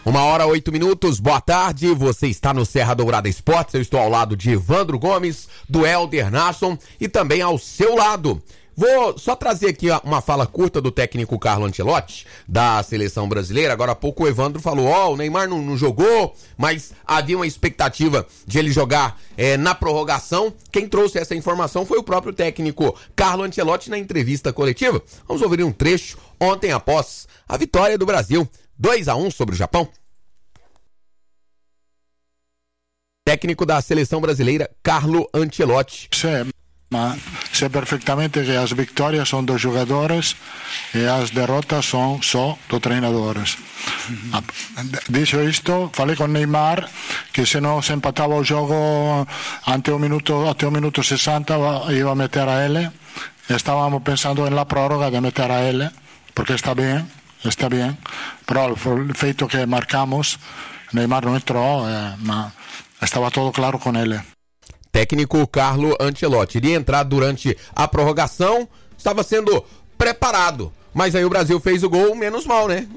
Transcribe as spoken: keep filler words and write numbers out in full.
Uma hora, oito minutos, boa tarde, você está no Serra Dourada Esportes, eu estou ao lado de Evandro Gomes, do Helder Nasson e também ao seu lado. Vou só trazer aqui uma fala curta do técnico Carlo Ancelotti, da seleção brasileira. Agora há pouco o Evandro falou, ó, oh, o Neymar não, não jogou, mas havia uma expectativa de ele jogar é, na prorrogação. Quem trouxe essa informação foi o próprio técnico Carlo Ancelotti na entrevista coletiva. Vamos ouvir um trecho ontem após a vitória do Brasil, dois a um sobre o Japão. Técnico da seleção brasileira, Carlo Ancelotti. Sim, mas sei perfeitamente que as vitórias são dos jogadores e as derrotas são só dos treinadores. Dito isto, falei com Neymar que se não se empatava o jogo ante o minuto, até o minuto sessenta, ia meter a ele. Estávamos pensando na prórroga de meter a ele, porque está bem, está bem. Però o feito que marcamos, Neymar não entrou, eh, mas estava tudo claro com ele. Técnico Carlo Ancelotti iria entrar durante a prorrogação, estava sendo preparado, mas aí o Brasil fez o gol, menos mal, né?